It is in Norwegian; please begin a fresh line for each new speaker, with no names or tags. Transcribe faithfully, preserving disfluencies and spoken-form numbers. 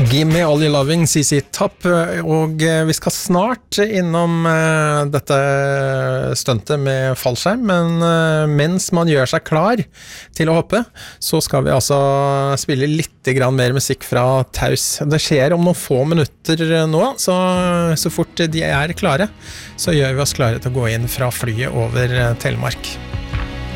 Gimme All You Loving, C C Top, og vi skal snart innom uh, dette stuntet med fallskjerm, men uh, mens man gjør seg klar til å hoppe, så skal vi altså spille litt grann mer musikk fra Taus. Det skjer om noen få minutter nå, så, så fort de er klare, så gjør vi oss klare til å gå inn fra flyet over Telemark.